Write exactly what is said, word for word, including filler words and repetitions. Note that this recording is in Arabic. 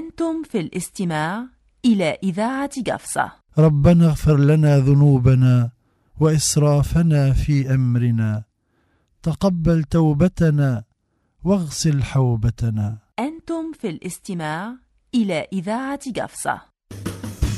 أنتم في الاستماع إلى إذاعة قفصة. ربنا اغفر لنا ذنوبنا وإسرافنا في أمرنا، تقبل توبتنا واغسل حوبتنا. أنتم في الاستماع إلى إذاعة قفصة.